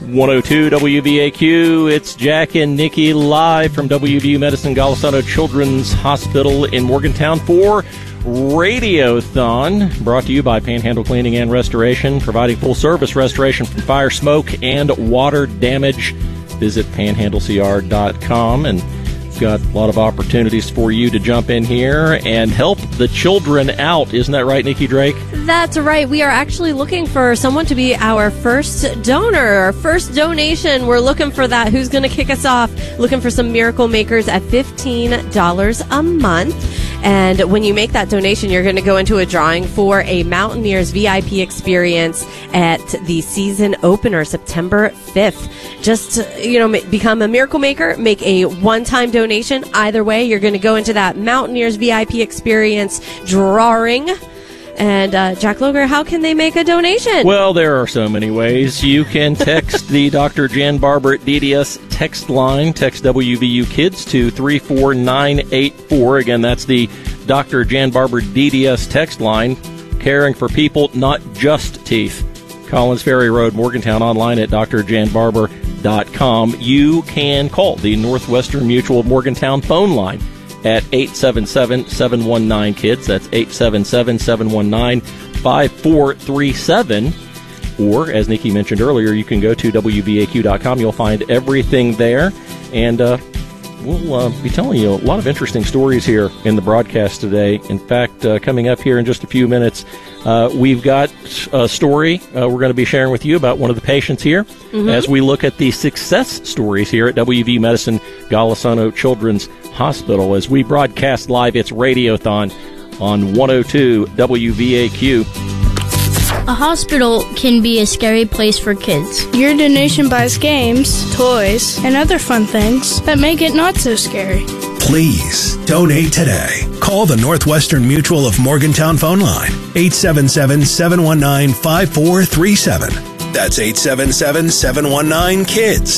102 WVAQ, it's Jack and Nikki live from WVU Medicine Golisano Children's Hospital in Morgantown for Radiothon, brought to you by Panhandle Cleaning and Restoration, providing full-service restoration from fire, smoke, and water damage. Visit panhandlecr.com, and we've got a lot of opportunities for you to jump in here and help the children out. Isn't that right, Nikki Drake? That's right. We are actually looking for someone to be our first donor, our first donation. We're looking for that. Who's going to kick us off? Looking for some miracle makers at $15 a month. And when you make that donation, you're going to go into a drawing for a Mountaineers VIP experience at the season opener, September 5th. Just, become a miracle maker, make a one-time donation. Either way, you're going to go into that Mountaineers VIP experience drawing. And, Jack Loger, how can they make a donation? Well, there are so many ways. You can text the Dr. Jan Barber DDS text line. Text WVU Kids to 34984. Again, that's the Dr. Jan Barber DDS text line. Caring for people, not just teeth. Collins Ferry Road, Morgantown, online at drjanbarber.com. You can call the Northwestern Mutual Morgantown phone line at 877-719-KIDS. That's 877-719-5437. Or, as Nikki mentioned earlier, you can go to WVAQ.com. You'll find everything there. And we'll be telling you a lot of interesting stories here in the broadcast today. In fact, coming up here in just a few minutes, we've got a story we're going to be sharing with you about one of the patients here as we look at the success stories here at WV Medicine Golisano Children's Hospital. As we broadcast live, it's Radiothon on 102 WVAQ. A hospital can be a scary place for kids. Your donation buys games, toys, and other fun things that make it not so scary. Please donate today. Call the Northwestern Mutual of Morgantown phone line, 877-719-5437. That's 877-719-KIDS.